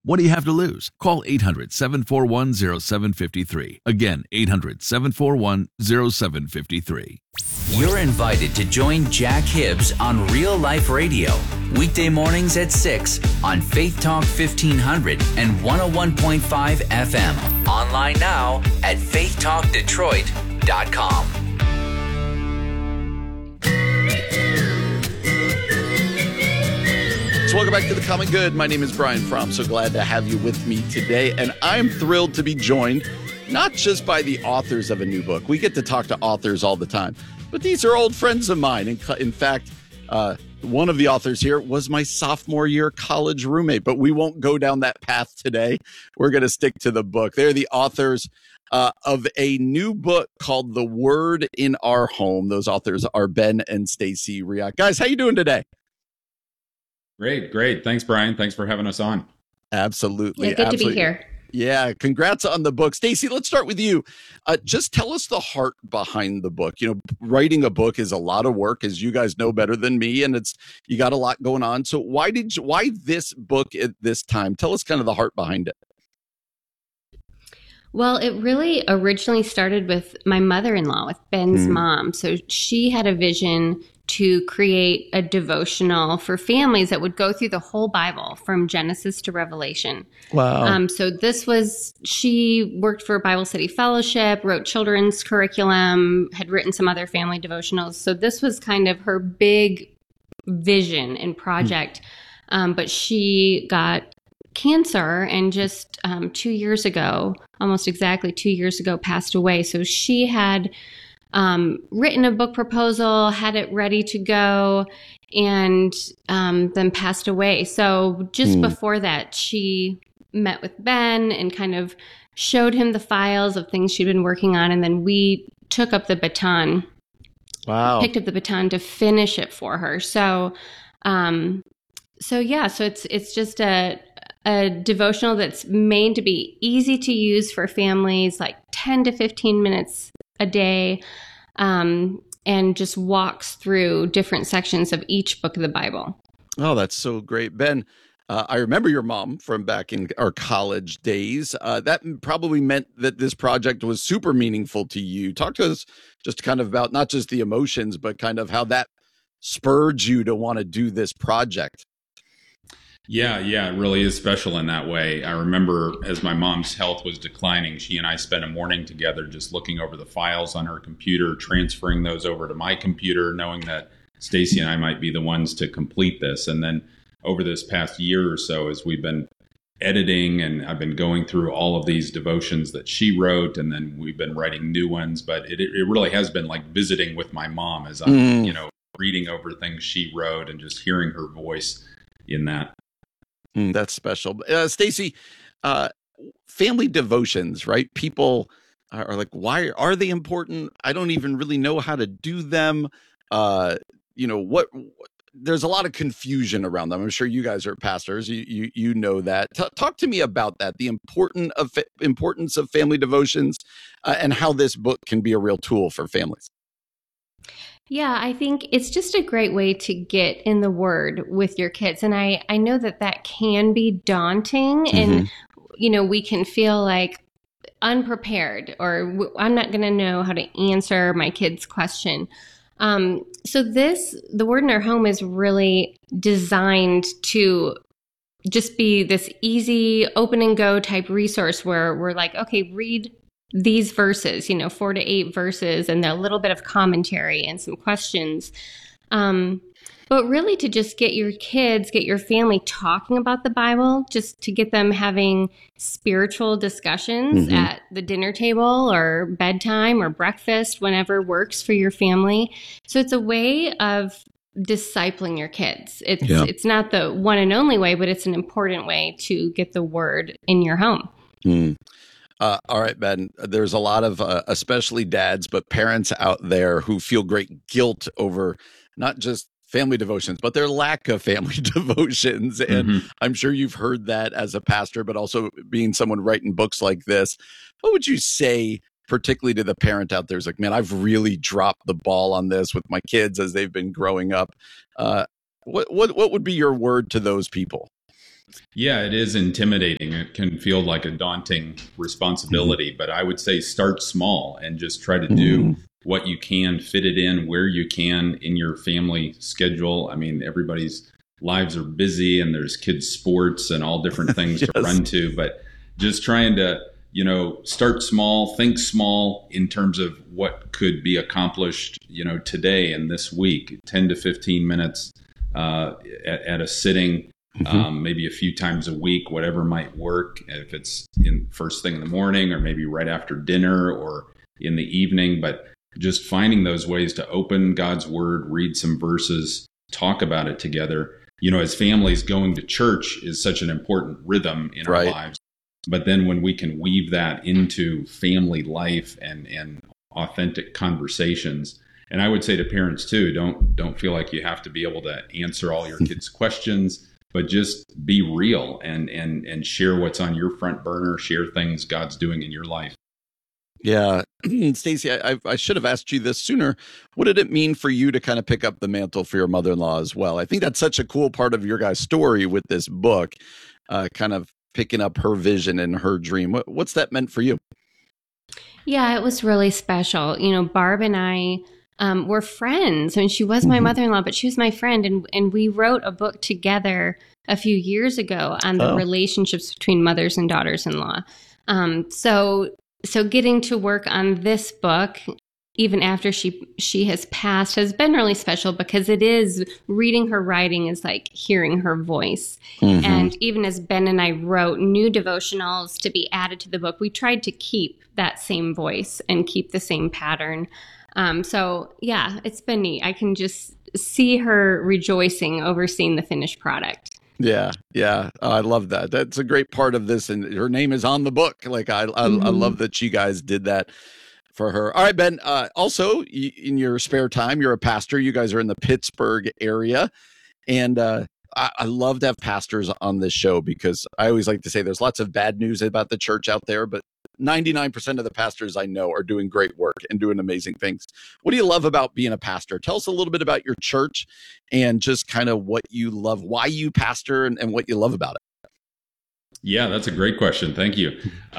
What do you have to lose? Call 800-741-0753. Again, 800-741-0753. You're invited to join Jack Hibbs on Real Life Radio, weekday mornings at 6 on Faith Talk 1500 and 101.5 FM. Online now at faithtalkdetroit.com. So welcome back to The Common Good. My name is Brian Fromm. So glad to have you with me today. And I'm thrilled to be joined not just by the authors of a new book. We get to talk to authors all the time, but these are old friends of mine. In fact, one of the authors here was my sophomore year college roommate, but we won't go down that path today. We're going to stick to the book. They're the authors of a new book called The Word in Our Home. Those authors are Ben and Stacy Riach. Guys, how you doing today? Great. Thanks, Brian. Thanks for having us on. Absolutely. Yeah, good to be here. Yeah, congrats on the book. Stacy, let's start with you. Just tell us the heart behind the book. You know, writing a book is a lot of work, as you guys know better than me, and you got a lot going on. So why this book at this time? Tell us kind of the heart behind it. Well, it really originally started with my mother-in-law, with Ben's mom. So she had a vision to create a devotional for families that would go through the whole Bible from Genesis to Revelation. Wow. So she worked for Bible Study Fellowship, wrote children's curriculum, had written some other family devotionals. So this was kind of her big vision and project. But she got cancer and just 2 years ago, almost exactly 2 years ago, passed away. So she had written a book proposal, had it ready to go, and then passed away. So just before that, she met with Ben and kind of showed him the files of things she'd been working on. And then we took up the baton. Wow. Picked up the baton to finish it for her. So it's just a devotional that's made to be easy to use for families, like 10 to 15 minutes a day, and just walks through different sections of each book of the Bible. Oh, that's so great. Ben, I remember your mom from back in our college days. That probably meant that this project was super meaningful to you. Talk to us just kind of about not just the emotions, but kind of how that spurred you to want to do this project. Yeah, it really is special in that way. I remember as my mom's health was declining, she and I spent a morning together just looking over the files on her computer, transferring those over to my computer, knowing that Stacy and I might be the ones to complete this. And then over this past year or so, as we've been editing and I've been going through all of these devotions that she wrote, and then we've been writing new ones, but it really has been like visiting with my mom as I'm, reading over things she wrote and just hearing her voice in that. That's special. Stacy, family devotions, right? People are like, why are they important? I don't even really know how to do them. There's a lot of confusion around them. I'm sure you guys are pastors. You know that. Talk to me about that, the importance of family devotions, and how this book can be a real tool for families. Yeah, I think it's just a great way to get in the Word with your kids. And I know that can be daunting, and, we can feel like unprepared, or I'm not going to know how to answer my kid's question. So The Word in Our Home is really designed to just be this easy, open and go type resource where we're like, okay, read these verses, 4 to 8 verses, and a little bit of commentary and some questions. But really to just get your family talking about the Bible, just to get them having spiritual discussions at the dinner table or bedtime or breakfast, whenever works for your family. So it's a way of discipling your kids. It's not the one and only way, but it's an important way to get the Word in your home. All right, Ben, there's a lot of, especially dads, but parents out there who feel great guilt over not just family devotions, but their lack of family devotions. And I'm sure you've heard that as a pastor, but also being someone writing books like this. What would you say, particularly to the parent out there who's like, man, I've really dropped the ball on this with my kids as they've been growing up? What would be your word to those people? Yeah, it is intimidating. It can feel like a daunting responsibility, but I would say start small and just try to do what you can, fit it in where you can in your family schedule. I mean, everybody's lives are busy and there's kids' sports and all different things to run to, but just trying to, start small, think small in terms of what could be accomplished, today and this week, 10 to 15 minutes at a sitting. Maybe a few times a week, whatever might work. If it's in first thing in the morning or maybe right after dinner or in the evening, but just finding those ways to open God's word, read some verses, talk about it together. As families, going to church is such an important rhythm in our lives. But then when we can weave that into family life and authentic conversations, and I would say to parents too, don't feel like you have to be able to answer all your kids' questions, but just be real and share what's on your front burner, share things God's doing in your life. Yeah. Stacy, I should have asked you this sooner. What did it mean for you to kind of pick up the mantle for your mother-in-law as well? I think that's such a cool part of your guys' story with this book, kind of picking up her vision and her dream. What's that meant for you? Yeah, it was really special. Barb and I were friends. I mean, she was my mother-in-law, but she was my friend. And we wrote a book together a few years ago on the relationships between mothers and daughters-in-law. So getting to work on this book, even after she has passed, has been really special because it is reading her writing is like hearing her voice. And even as Ben and I wrote new devotionals to be added to the book, we tried to keep that same voice and keep the same pattern. So yeah, it's been neat. I can just see her rejoicing over seeing the finished product. Yeah. I love that. That's a great part of this. And her name is on the book. Like, I love that you guys did that for her. All right, Ben, also in your spare time, you're a pastor. You guys are in the Pittsburgh area. And I love to have pastors on this show because I always like to say there's lots of bad news about the church out there, but 99% of the pastors I know are doing great work and doing amazing things. What do you love about being a pastor? Tell us a little bit about your church and just kind of what you love, why you pastor and what you love about it. Yeah, that's a great question. Thank you.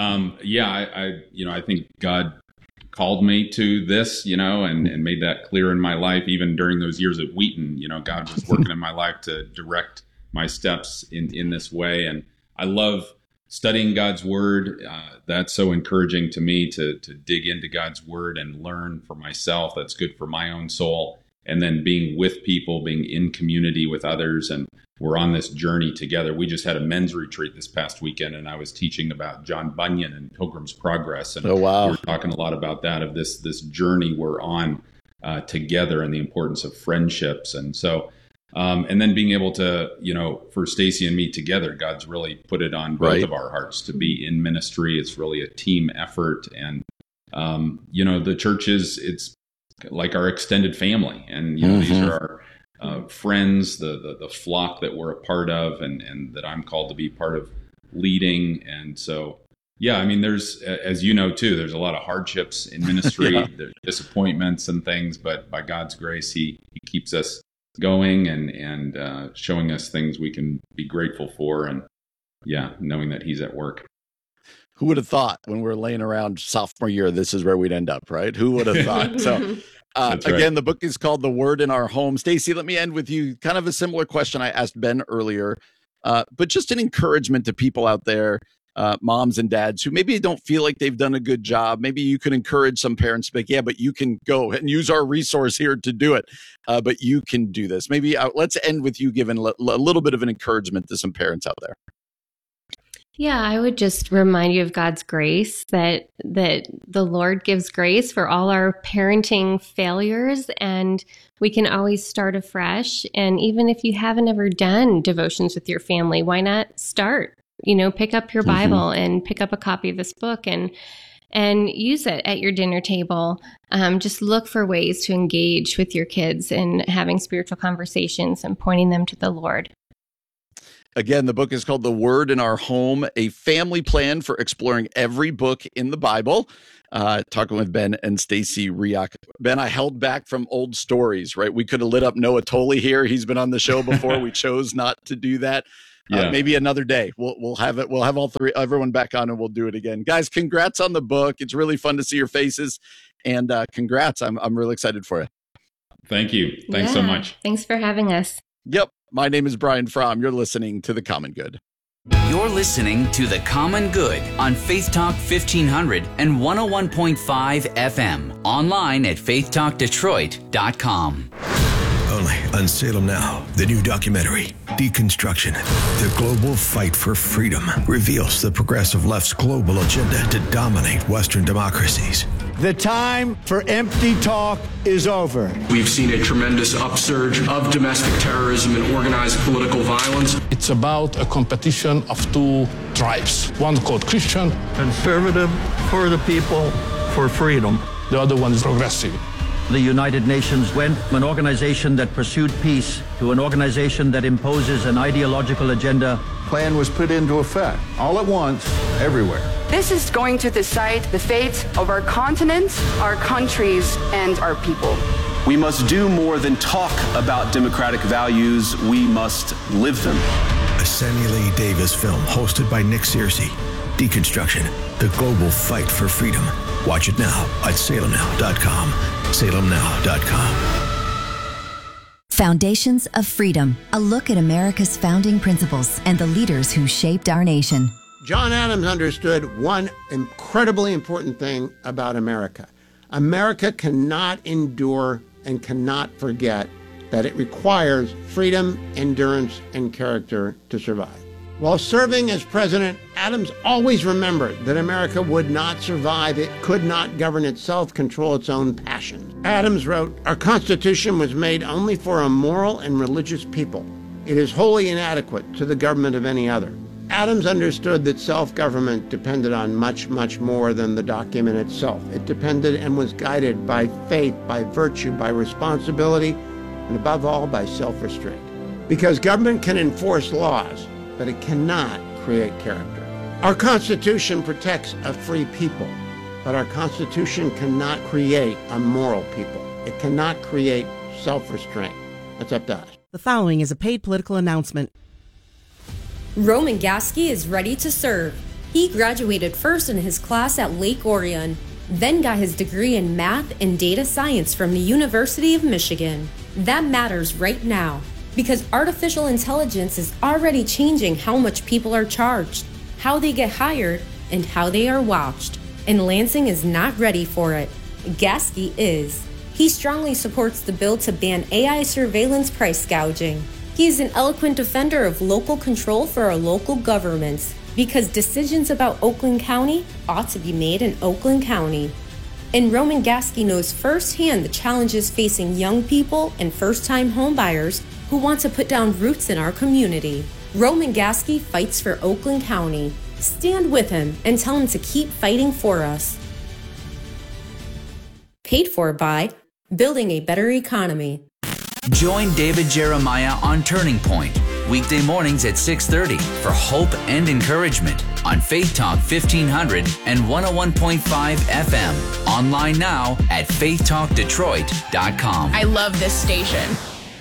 I think God called me to this, and made that clear in my life. Even during those years at Wheaton, God was working in my life to direct my steps in this way. And I love studying God's word. That's so encouraging to me to dig into God's word and learn for myself. That's good for my own soul. And then being with people, being in community with others. And we're on this journey together. We just had a men's retreat this past weekend, and I was teaching about John Bunyan and Pilgrim's Progress. And we were talking a lot about that, of this journey we're on together and the importance of friendships. And so, and then being able to, for Stacy and me together, God's really put it on both of our hearts to be in ministry. It's really a team effort. And, the church it's like our extended family. And, these are our friends, the flock that we're a part of and that I'm called to be part of leading. And so, yeah, I mean, there's, as you know, too, there's a lot of hardships in ministry, there's disappointments and things, but by God's grace, he keeps us going and showing us things we can be grateful for. And knowing that he's at work. Who would have thought when we're laying around sophomore year, this is where we'd end up, right? Who would have thought? So again, the book is called The Word in Our Home. Stacy, let me end with you. Kind of a similar question I asked Ben earlier, but just an encouragement to people out there, moms and dads who maybe don't feel like they've done a good job. Maybe you can encourage some parents to be like, yeah, but you can go and use our resource here to do it. But you can do this. Maybe let's end with you giving a little bit of an encouragement to some parents out there. Yeah, I would just remind you of God's grace, that the Lord gives grace for all our parenting failures, and we can always start afresh. And even if you haven't ever done devotions with your family, why not start? Pick up your Bible and pick up a copy of this book and use it at your dinner table. Just look for ways to engage with your kids in having spiritual conversations and pointing them to the Lord. Again, the book is called The Word in Our Home, a family plan for exploring every book in the Bible. Talking with Ben and Stacy Riach. Ben, I held back from old stories, right? We could have lit up Noah Tolley here. He's been on the show before. We chose not to do that. Yeah. Maybe another day. We'll have it. We'll have everyone back on, and we'll do it again. Guys, congrats on the book. It's really fun to see your faces, and congrats. I'm really excited for you. Thank you. Thanks so much. Thanks for having us. Yep. My name is Brian Fromm. You're listening to The Common Good. You're listening to The Common Good on Faith Talk 1500 and 101.5 FM. Online at faithtalkdetroit.com. Only on Salem Now, the new documentary, Deconstruction, the global fight for freedom, reveals the progressive left's global agenda to dominate Western democracies. The time for empty talk is over. We've seen a tremendous upsurge of domestic terrorism and organized political violence. It's about a competition of two tribes. One called Christian. Conservative for the people, for freedom. The other one is progressive. The United Nations went from an organization that pursued peace to an organization that imposes an ideological agenda. Plan was put into effect all at once, everywhere. This is going to decide the fate of our continent, our countries, and our people. We must do more than talk about democratic values. We must live them. A Samuel A. Davis film hosted by Nick Searcy. Deconstruction, the global fight for freedom. Watch it now at salemnow.com. salemnow.com. Foundations of Freedom, a look at America's founding principles and the leaders who shaped our nation. John Adams understood one incredibly important thing about America. America cannot endure and cannot forget that it requires freedom, endurance, and character to survive. While serving as president, Adams always remembered that America would not survive. It could not govern itself, control its own passions. Adams wrote, "Our Constitution was made only for a moral and religious people. It is wholly inadequate to the government of any other." Adams understood that self-government depended on much, much more than the document itself. It depended and was guided by faith, by virtue, by responsibility, and above all, by self-restraint. Because government can enforce laws, but it cannot create character. Our Constitution protects a free people, but our Constitution cannot create a moral people. It cannot create self-restraint. That's up to us. The following is a paid political announcement. Roman Gaske is ready to serve. He graduated first in his class at Lake Orion, then got his degree in math and data science from the University of Michigan. That matters right now, because artificial intelligence is already changing how much people are charged, how they get hired, and how they are watched. And Lansing is not ready for it. Gaske is. He strongly supports the bill to ban AI surveillance price gouging. He is an eloquent defender of local control for our local governments, because decisions about Oakland County ought to be made in Oakland County. And Roman Gaske knows firsthand the challenges facing young people and first-time homebuyers who want to put down roots in our community. Roman Gaske fights for Oakland County. Stand with him and tell him to keep fighting for us. Paid for by Building a Better Economy. Join David Jeremiah on Turning Point, weekday mornings at 6:30 for hope and encouragement on Faith Talk 1500 and 101.5 FM. Online now at faithtalkdetroit.com. I love this station.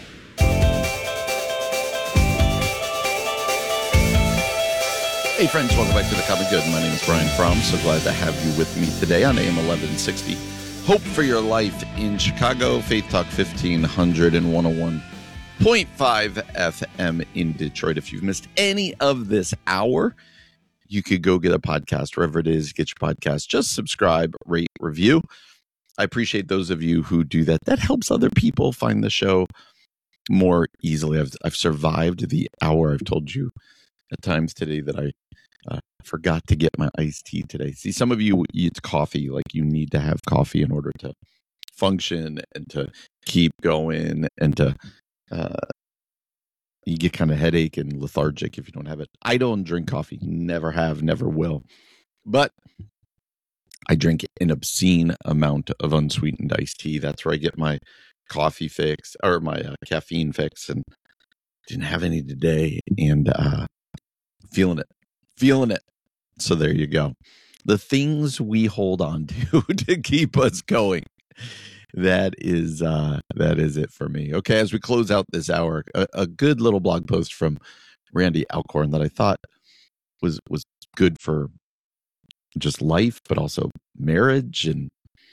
Hey friends, welcome back to The Common Good. My name is Brian Fromm. So glad to have you with me today on AM 1160. Hope for Your Life in Chicago, Faith Talk 1500 and 101.5 FM in Detroit. If you've missed any of this hour, you could go get a podcast wherever it is. Get your podcast. Just subscribe, rate, review. I appreciate those of you who do that. That helps other people find the show more easily. I've survived the hour. I've told you at times today that I forgot to get my iced tea today. See, some of you eat coffee, like you need to have coffee in order to function and to keep going, and to you get kind of headache and lethargic if you don't have it. I don't drink coffee, never have, never will, but I drink an obscene amount of unsweetened iced tea. That's where I get my coffee fix, or my caffeine fix, and didn't have any today, and feeling it. So there you go. The things we hold on to to keep us going. That is it for me. Okay, as we close out this hour, a good little blog post from Randy Alcorn that I thought was good for just life, but also marriage and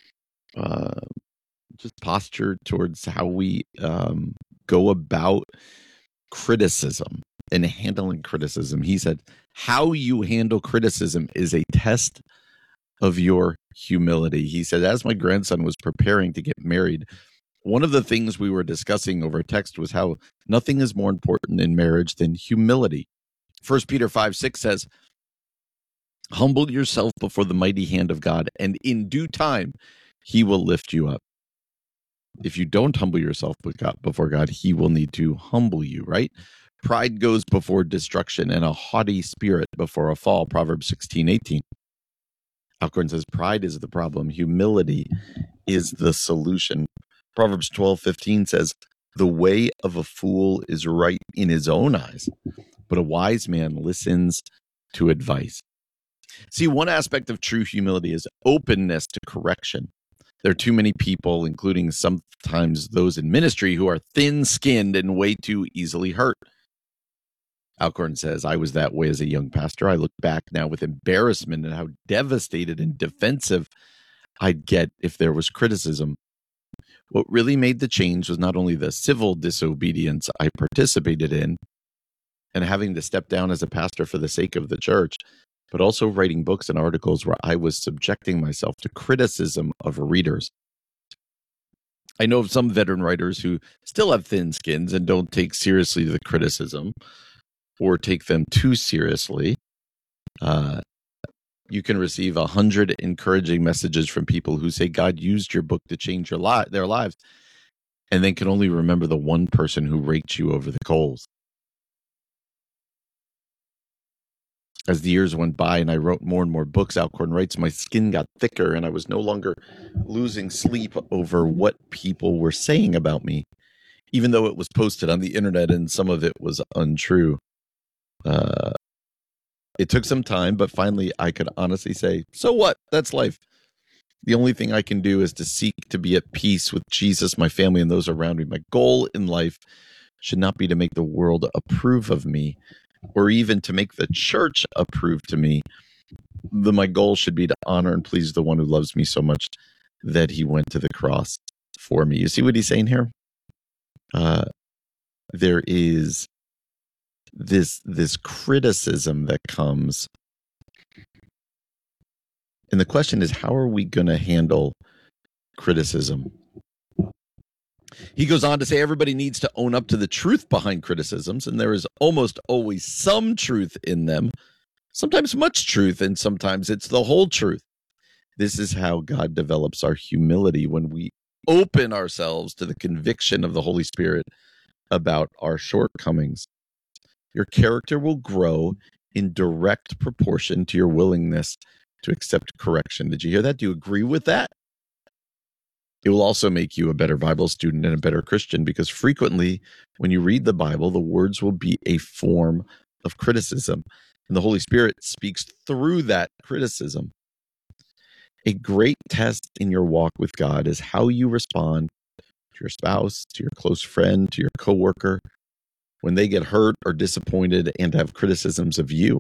just posture towards how we go about criticism and handling criticism. He said, how you handle criticism is a test of your humility. He said, as my grandson was preparing to get married, one of the things we were discussing over text was how nothing is more important in marriage than humility. 1 Peter 5:6 says, humble yourself before the mighty hand of God, and in due time he will lift you up. If you don't humble yourself before God, he will need to humble you, right? Pride goes before destruction, and a haughty spirit before a fall. Proverbs 16:18. Alcorn says, pride is the problem. Humility is the solution. Proverbs 12:15 says, the way of a fool is right in his own eyes, but a wise man listens to advice. See, one aspect of true humility is openness to correction. There are too many people, including sometimes those in ministry, who are thin-skinned and way too easily hurt. Alcorn says, I was that way as a young pastor. I look back now with embarrassment at how devastated and defensive I'd get if there was criticism. What really made the change was not only the civil disobedience I participated in and having to step down as a pastor for the sake of the church, but also writing books and articles where I was subjecting myself to criticism of readers. I know of some veteran writers who still have thin skins and don't take seriously the criticism or take them too seriously. You can receive 100 encouraging messages from people who say God used your book to change their lives, and then can only remember the one person who raked you over the coals. As the years went by and I wrote more and more books, Alcorn writes, my skin got thicker and I was no longer losing sleep over what people were saying about me, even though it was posted on the internet and some of it was untrue. It took some time, but finally I could honestly say, so what? That's life. The only thing I can do is to seek to be at peace with Jesus, my family, and those around me. My goal in life should not be to make the world approve of me or even to make the church approve to me. My goal should be to honor and please the one who loves me so much that he went to the cross for me. You see what he's saying here? There is this criticism that comes. And the question is, how are we going to handle criticism? He goes on to say everybody needs to own up to the truth behind criticisms, and there is almost always some truth in them, sometimes much truth, and sometimes it's the whole truth. This is how God develops our humility, when we open ourselves to the conviction of the Holy Spirit about our shortcomings. Your character will grow in direct proportion to your willingness to accept correction. Did you hear that? Do you agree with that? It will also make you a better Bible student and a better Christian, because frequently when you read the Bible, the words will be a form of criticism, and the Holy Spirit speaks through that criticism. A great test in your walk with God is how you respond to your spouse, to your close friend, to your coworker, when they get hurt or disappointed and have criticisms of you.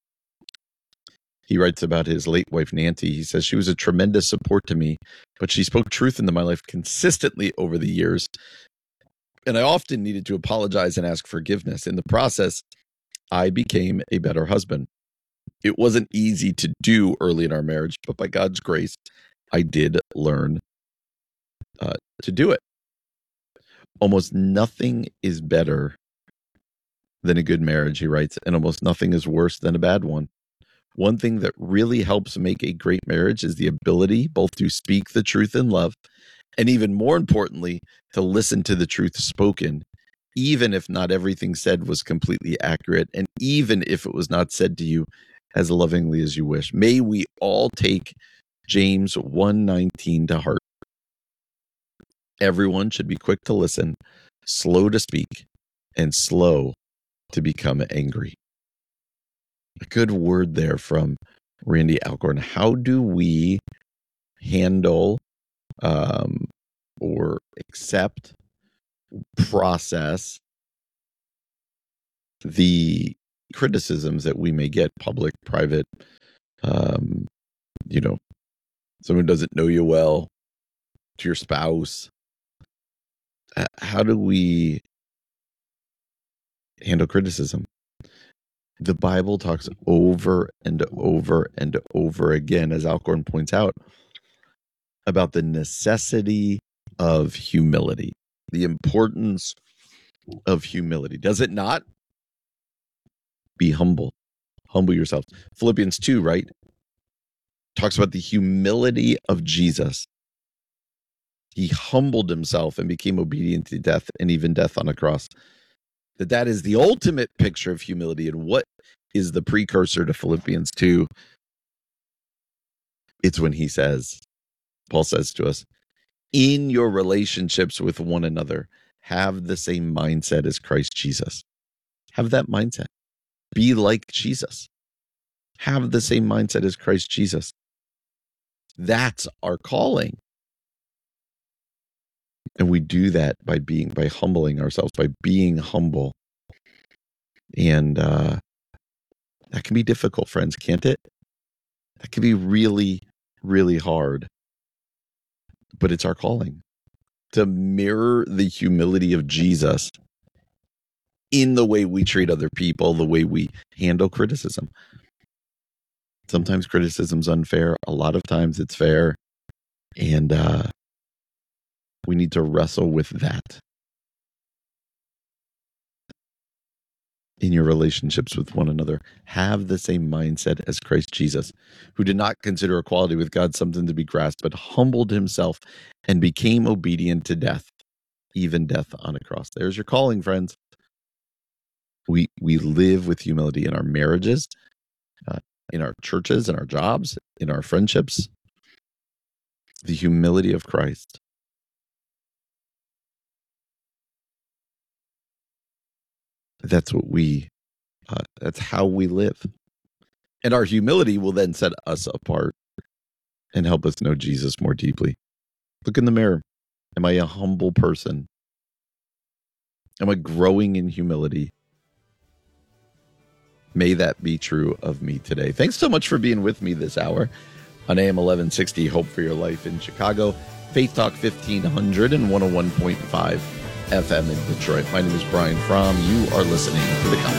He writes about his late wife, Nancy. He says, she was a tremendous support to me, but she spoke truth into my life consistently over the years, and I often needed to apologize and ask forgiveness. In the process, I became a better husband. It wasn't easy to do early in our marriage, but by God's grace, I did learn to do it. Almost nothing is better than a good marriage, he writes, and almost nothing is worse than a bad one. One thing that really helps make a great marriage is the ability both to speak the truth in love, and even more importantly, to listen to the truth spoken, even if not everything said was completely accurate, and even if it was not said to you as lovingly as you wish. May we all take James 1:19 to heart. Everyone should be quick to listen, slow to speak, and slow to become angry. A good word there from Randy Alcorn. How do we handle or accept, process the criticisms that we may get, public, private, someone doesn't know you well, to your spouse. How do we handle criticism? The Bible talks over and over and over again, as Alcorn points out, about the necessity of humility, the importance of humility. Does it not? Be humble. Humble yourselves. Philippians 2, right? Talks about the humility of Jesus. He humbled himself and became obedient to death, and even death on a cross. That is the ultimate picture of humility. And what is the precursor to Philippians 2? It's when Paul says to us, in your relationships with one another, have the same mindset as Christ Jesus. Have that mindset. Be like Jesus. Have the same mindset as Christ Jesus. That's our calling. And we do that by humbling ourselves, by being humble. And that can be difficult, friends, can't it? That can be really, really hard. But it's our calling to mirror the humility of Jesus in the way we treat other people, the way we handle criticism. Sometimes criticism's unfair. A lot of times it's fair. And we need to wrestle with that in your relationships with one another. Have the same mindset as Christ Jesus, who did not consider equality with God something to be grasped, but humbled himself and became obedient to death, even death on a cross. There's your calling, friends. We live with humility in our marriages, in our churches, in our jobs, in our friendships. The humility of Christ. That's that's how we live. And our humility will then set us apart and help us know Jesus more deeply. Look in the mirror. Am I a humble person? Am I growing in humility? May that be true of me today. Thanks so much for being with me this hour on AM 1160, Hope for Your Life in Chicago, Faith Talk 1500 and 101.5 FM in Detroit. My name is Brian Fromm. You are listening to The Comment.